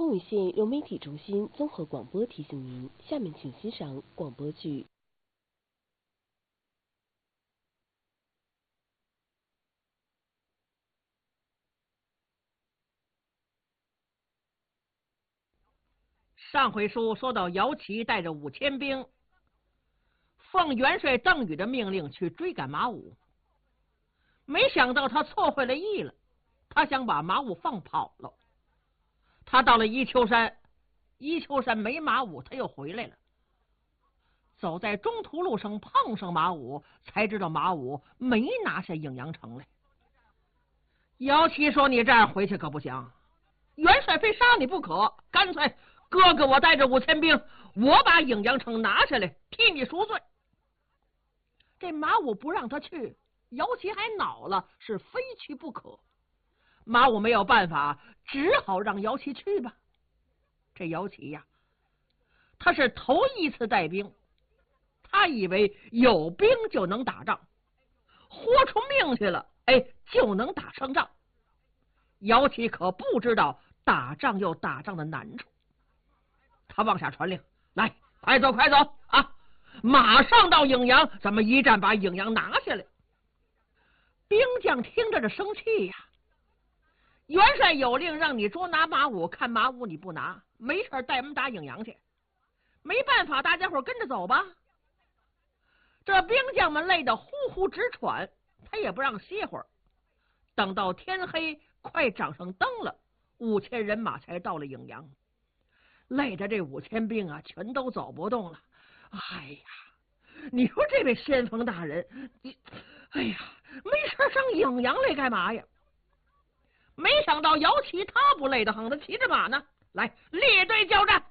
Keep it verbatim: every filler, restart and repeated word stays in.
丰武县融媒体中心综合广播提醒您，下面请欣赏广播剧。 上回书说到，姚琦带着五千兵，奉元帅邓禹的命令去追赶马武，没想到他错会了意了，他想把马武放跑了。他到了伊丘山，伊丘山没马武，他又回来了。走在中途路上碰上马武，才知道马武没拿下颍阳城来。姚琦说：“你这样回去可不行，元帅非杀你不可，干脆哥哥我带着五千兵，我把颍阳城拿下来，替你赎罪。”这马武不让他去，姚琦还恼了，是非去不可。马武没有办法，只好让姚琦去吧。这姚琦呀，他是头一次带兵，他以为有兵就能打仗，豁出命去了，哎，就能打胜仗。姚琦可不知道打仗有打仗的难处。他往下传令，来，快走快走啊！马上到颍阳，咱们一战把颍阳拿下来。兵将听着这生气呀，元帅有令让你捉拿马武，看马武你不拿，没事带我们打颍阳去。没办法，大家伙跟着走吧。这兵将们累得呼呼直喘，他也不让歇会儿。等到天黑，快长上灯了，五千人马才到了颍阳。累的这五千兵啊，全都走不动了。哎呀，你说这位先锋大人，你哎呀，没事上颍阳来干嘛呀？没想到姚琦他不累得很，他骑着马呢。来，列队交战。